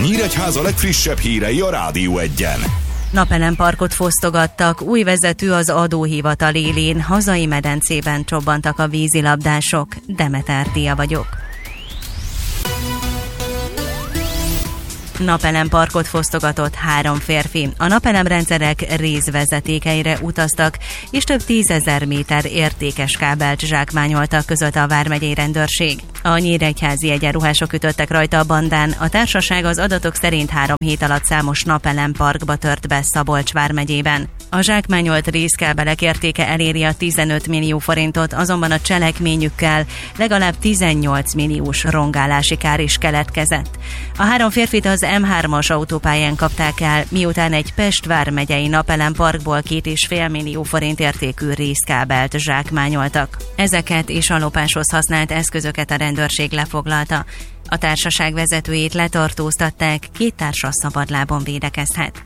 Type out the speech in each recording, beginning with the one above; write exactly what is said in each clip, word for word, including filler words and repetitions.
Nyíregyháza legfrissebb hírei a Rádió Egyen. Napelemparkot fosztogattak, új vezető az adóhivatal élén, hazai medencében csobbantak a vízilabdások. Demeter Dia vagyok. Napelemparkot fosztogatott három férfi. A napelemrendszerek részvezetékeire utaztak, és több tízezer méter értékes kábelt zsákmányoltak, között a vármegyei rendőrség. A nyíregyházi egyenruhások ütöttek rajta a bandán. A társaság az adatok szerint három hét alatt számos napelemparkba tört be Szabolcs vármegyében. A zsákmányolt részkábelek értéke eléri a tizenöt millió forintot, azonban a cselekményükkel legalább tizennyolc milliós rongálási kár is keletkezett. A három férfit az em hármas autópályán kapták el, miután egy Pest vármegyei napelemparkból két és fél millió forint értékű részkábelt zsákmányoltak. Ezeket és a lopáshoz használt eszközöket a rendőrség lefoglalta. A társaság vezetőjét letartóztatták, két társa szabadlábon védekezhet.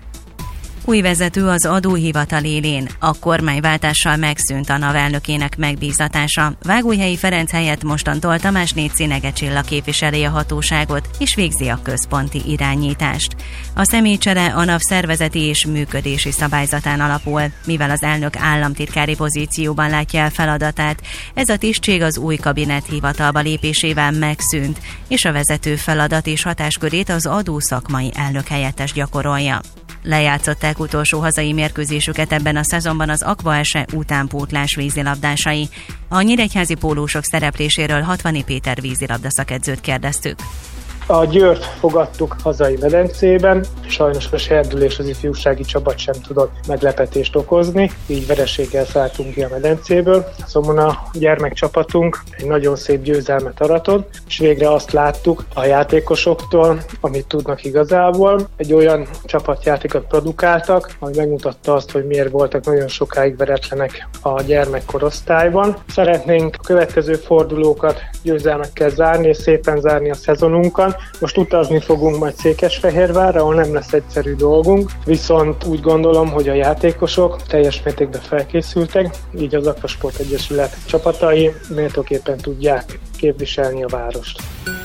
Új vezető az adóhivatal élén. A kormányváltással megszűnt a NAV elnökének megbízatása. Vágóhelyi Ferenc helyett mostantól Tamás Néczi Negecsilla képviseli a hatóságot, és végzi a központi irányítást. A személycsere a NAV szervezeti és működési szabályzatán alapul, mivel az elnök államtitkári pozícióban látja el feladatát. Ez a tisztség az új kabinet hivatalba lépésével megszűnt, és a vezető feladat és hatáskörét az adószakmai elnök helyettes gyakorolja. Lejátszották utolsó hazai mérkőzésüket ebben a szezonban az Aqua-Ese utánpótlás vízilabdásai. A nyíregyházi pólósok szerepléséről Hatvani Péter vízilabda szakedzőt kérdeztük. A Győrt fogadtuk hazai medencében, sajnos a serdülés az ifjúsági csapat sem tudott meglepetést okozni, így vereséggel szálltunk ki a medencéből. Azonban a gyermekcsapatunk egy nagyon szép győzelmet aratott, és végre azt láttuk a játékosoktól, amit tudnak igazából. Egy olyan csapatjátékot produkáltak, ami megmutatta azt, hogy miért voltak nagyon sokáig veretlenek a gyermekkorosztályban. Szeretnénk a következő fordulókat győzelmekkel zárni, és szépen zárni a szezonunkat. Most utazni fogunk majd Székesfehérvárra, ahol nem lesz egyszerű dolgunk, viszont úgy gondolom, hogy a játékosok teljes mértékben felkészültek, így az Aquasport Egyesület csapatai méltóképpen tudják képviselni a várost.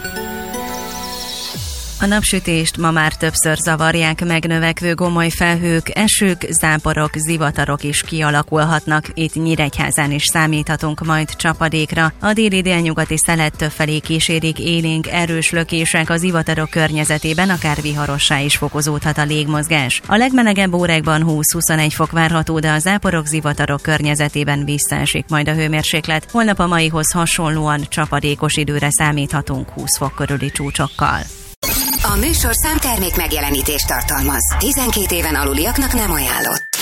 A napsütést ma már többször zavarják megnövekvő gomoly felhők, esők, záporok, zivatarok is kialakulhatnak. Itt Nyíregyházán is számíthatunk majd csapadékra. A déli délnyugati szelet többfelé kísérik élénk erős lökések, az zivatarok környezetében akár viharossá is fokozódhat a légmozgás. A legmelegebb órákban húsz-huszonegy fok várható, de a záporok, zivatarok környezetében visszaesik majd a hőmérséklet. Holnap a maihoz hasonlóan csapadékos időre számíthatunk húsz fok körüli csúcsokkal. A műsorszám termék megjelenítést tartalmaz. tizenkét éven aluliaknak nem ajánlott.